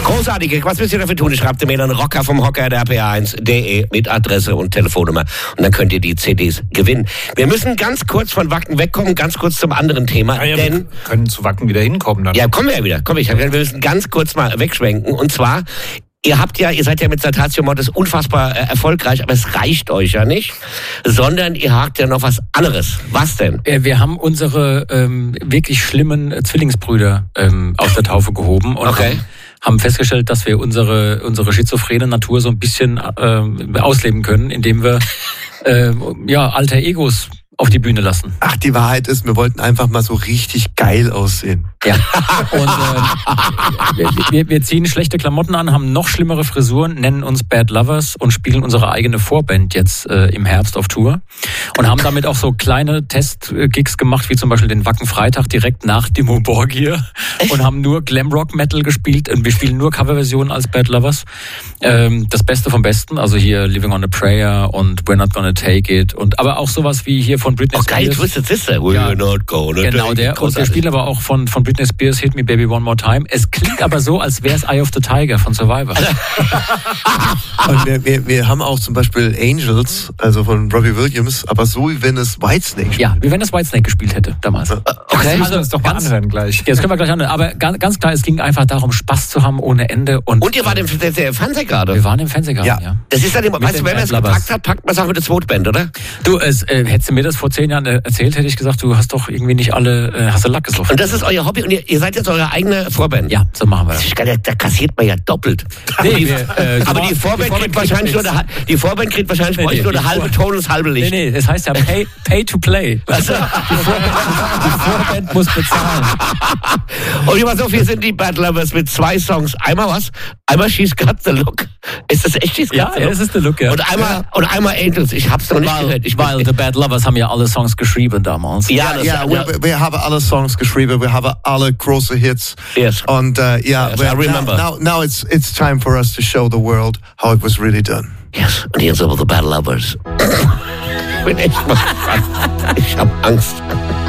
Großartig. Was müsst ihr dafür tun? Schreibt mir einen Rocker vom Hocker der RPA1.de mit Adresse und Telefonnummer. Und dann könnt ihr die CDs gewinnen. Wir müssen ganz kurz von Wacken wegkommen, ganz kurz zum anderen Thema. Ja, denn wir können zu Wacken wieder hinkommen dann. Ja, kommen wir ja wieder. Wir müssen ganz kurz mal wegschwenken. Und zwar, ihr seid ja mit Saltatio Mortis unfassbar erfolgreich, aber es reicht euch ja nicht, sondern ihr habt ja noch was anderes. Was denn? Wir haben unsere wirklich schlimmen Zwillingsbrüder aus der Taufe gehoben und haben festgestellt, dass wir unsere schizophrene Natur so ein bisschen ausleben können, indem wir alter Egos auf die Bühne lassen. Ach, die Wahrheit ist, wir wollten einfach mal so richtig geil aussehen. Ja. Und wir ziehen schlechte Klamotten an, haben noch schlimmere Frisuren, nennen uns Bad Lovers und spielen unsere eigene Vorband jetzt im Herbst auf Tour. Und haben damit auch so kleine Testgigs gemacht, wie zum Beispiel den Wacken Freitag direkt nach Dimmu Borgir. Und haben nur Glamrock-Metal gespielt und wir spielen nur Coverversionen als Bad Lovers. Das Beste vom Besten, also hier Living on a Prayer und We're Not Gonna Take It. Aber auch sowas wie hier von Britney Spears. Geil, Twisted Sister. We're not gonna genau, take it. Und wir spielen aber auch von Britney Spears Hit Me Baby One More Time. Es klingt aber so, als wäre es Eye of the Tiger von Survivor. Und wir haben auch zum Beispiel Angels, also von Robbie Williams, aber so wie wenn es Whitesnake spielt. Ja, wie wenn es Whitesnake gespielt hätte damals. Okay, das müssen wir uns doch mal anhören gleich. Ja, das können wir gleich anhören. Aber ganz klar, es ging einfach darum, Spaß zu haben ohne Ende. Und ihr wart im Fernsehgarten? Wir waren im Fernsehgarten, ja. Das ist dann immer, weißt du, wenn man es gepackt hat, packt man es auch mit der Zweitband, oder? Du, hättest du mir das vor 10 Jahren erzählt, hätte ich gesagt, du hast doch irgendwie nicht alle, hast du Lack gesoffen. Und das ist euer Hobby und ihr seid jetzt eure eigene Vorband? Ja, so machen wir das. Da kassiert man ja doppelt. Nee, aber die Vorband kriegt wahrscheinlich nur bei euch nur eine halbe Ton und das halbe Licht. Nee, das heißt ja pay to play. Also, die Vorband muss bezahlen. Und über so viel sind die Bad Lovers mit 2 Songs. Einmal She's Got the Look. Ist das echt She's Got the Look? Ja, das ist der Look, ja. Und einmal Angels. Ich hab's noch nicht gehört. Weil The Bad Lovers haben ja alle Songs geschrieben damals. Wir haben alle Songs geschrieben, wir haben alle große Hits. Yes. Und I remember. Now it's time for us to show the world how it was really done. Yes, und hier sind wir The Bad Lovers. Ich bin echt mal gespannt. Ich hab Angst.